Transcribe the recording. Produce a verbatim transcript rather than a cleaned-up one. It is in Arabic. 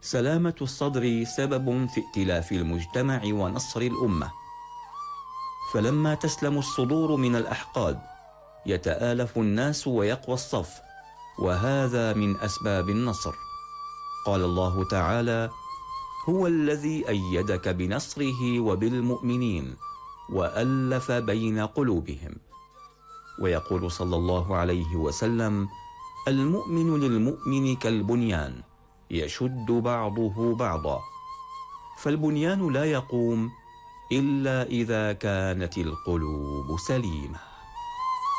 سلامة الصدر سبب في ائتلاف المجتمع ونصر الأمة، فلما تسلم الصدور من الأحقاد يتآلف الناس ويقوى الصف، وهذا من أسباب النصر. قال الله تعالى: هو الذي أيدك بنصره وبالمؤمنين وألف بين قلوبهم. ويقول صلى الله عليه وسلم: المؤمن للمؤمن كالبنيان يشد بعضه بعضا. فالبنيان لا يقوم إلا إذا كانت القلوب سليمة.